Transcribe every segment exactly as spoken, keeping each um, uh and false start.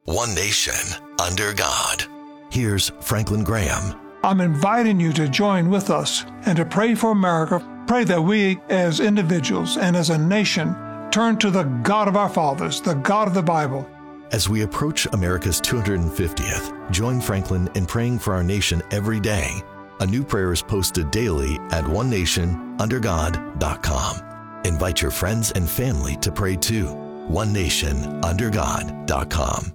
One nation, under God. Here's Franklin Graham. I'm inviting you to join with us and to pray for America. Pray that we, as individuals and as a nation, turn to the God of our fathers, the God of the Bible. As we approach America's two hundred fiftieth, join Franklin in praying for our nation every day. A new prayer is posted daily at one nation under god dot com. Invite your friends and family to pray too. one nation under god dot com.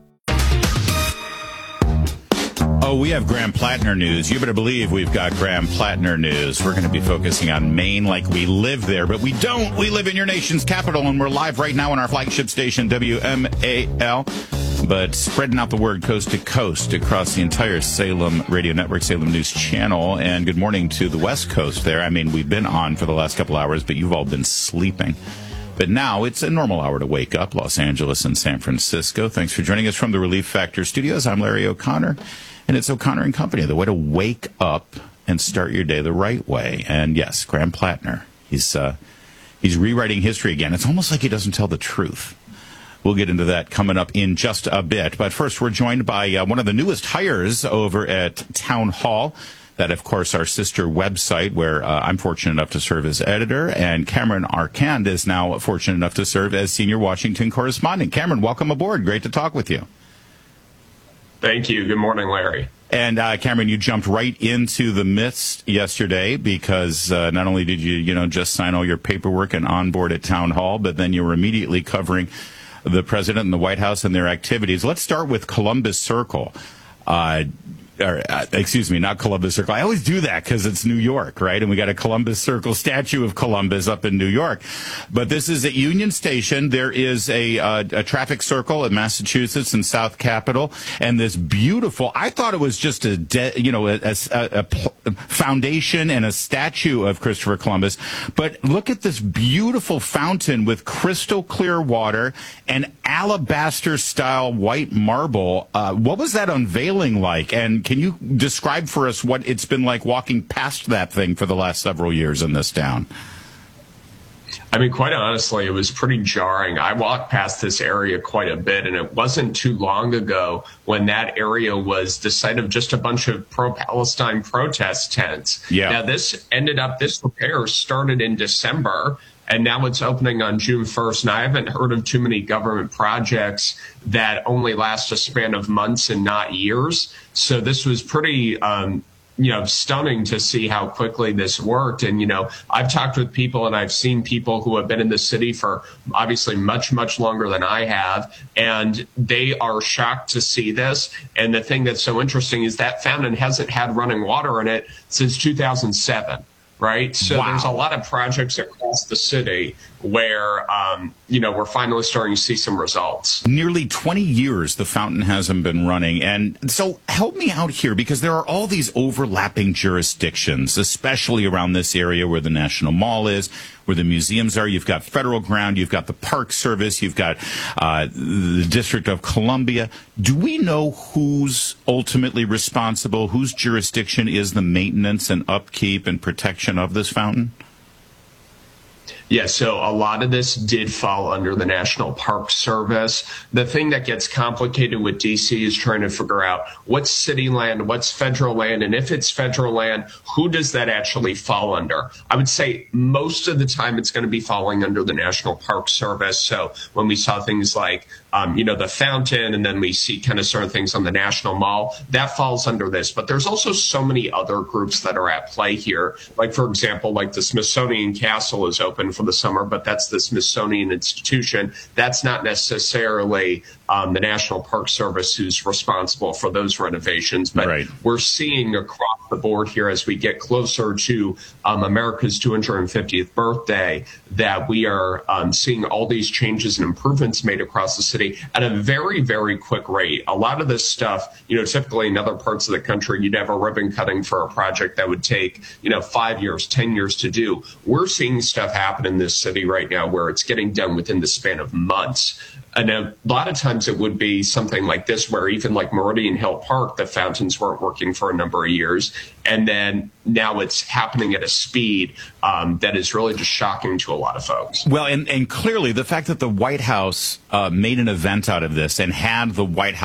Oh, we have Graham Plattner news. You better believe we've got Graham Plattner news. We're going to be focusing on Maine like we live there, but we don't. We live in your nation's capital, and we're live right now on our flagship station, W M A L, but spreading out the word coast to coast across the entire Salem Radio Network, Salem News Channel. And good morning to the West Coast there. I mean, we've been on for the last couple hours, but you've all been sleeping. But now it's a normal hour to wake up, Los Angeles and San Francisco. Thanks for joining us from the Relief Factor Studios. I'm Larry O'Connor. And it's O'Connor and Company, the way to wake up and start your day the right way. And yes, Graham Plattner, he's uh, he's rewriting history again. It's almost like he doesn't tell the truth. We'll get into that coming up in just a bit. But first, we're joined by uh, one of the newest hires over at Town Hall. That, of course, our sister website, where uh, I'm fortunate enough to serve as editor, and Cameron Arcand is now fortunate enough to serve as senior Washington correspondent. Cameron, welcome aboard. Great to talk with you. Thank you. Good morning, Larry. And uh, Cameron, you jumped right into the midst yesterday because uh, not only did you, you know, just sign all your paperwork and onboard at Town Hall, but then you were immediately covering the president and the White House and their activities. Let's start with Columbus Circle. Uh, or, uh, excuse me, not Columbus Circle. I always do that because it's New York, right? And we got a Columbus Circle statue of Columbus up in New York. But this is at Union Station. There is a, uh, a traffic circle at Massachusetts and South Capitol. And this beautiful, I thought it was just a, de- you know, a, a, a, a foundation and a statue of Christopher Columbus. But look at this beautiful fountain with crystal clear water and alabaster style white marble. Uh, what was that unveiling like? And can you describe for us what it's been like walking past that thing for the last several years in this town? I mean, quite honestly, it was pretty jarring. I walked past this area quite a bit, and it wasn't too long ago when that area was the site of just a bunch of pro-Palestine protest tents. Yeah. Now, this ended up, this repair started in December, and now it's opening on June first. And I haven't heard of too many government projects that only last a span of months and not years. So this was pretty, um, you know, stunning to see how quickly this worked. And, you know, I've talked with people and I've seen people who have been in the city for obviously much, much longer than I have. And they are shocked to see this. And the thing that's so interesting is that fountain hasn't had running water in it since two thousand seven. Right. So wow. There's a lot of projects across the city where, um, you know, we're finally starting to see some results. Nearly twenty years the fountain hasn't been running. And so help me out here, because there are all these overlapping jurisdictions, especially around this area where the National Mall is, where the museums are. You've got federal ground, you've got the Park Service, you've got uh, the District of Columbia. Do we know who's ultimately responsible, whose jurisdiction is the maintenance and upkeep and protection of this fountain? Yeah, so a lot of this did fall under the National Park Service. The thing that gets complicated with D C is trying to figure out what's city land, what's federal land, and if it's federal land, who does that actually fall under? I would say most of the time it's going to be falling under the National Park Service. So when we saw things like, um, you know, the fountain, and then we see kind of certain things on the National Mall, that falls under this. But there's also so many other groups that are at play here. Like, for example, like the Smithsonian Castle is open for the summer, but that's the Smithsonian Institution. That's not necessarily um, the National Park Service who's responsible for those renovations. But right. We're seeing across the board here as we get closer to um, America's two hundred fiftieth birthday that we are um, seeing all these changes and improvements made across the city at a very, very quick rate. A lot of this stuff, you know, typically in other parts of the country, you'd have a ribbon cutting for a project that would take, you know, five years, ten years to do. We're seeing stuff happen in this city right now where it's getting done within the span of months. And a lot of times it would be something like this, where even like Meridian Hill Park, the fountains weren't working for a number of years. And then now it's happening at a speed um, that is really just shocking to a lot of folks. Well, and, and clearly the fact that the White House uh, made an event out of this and had the White House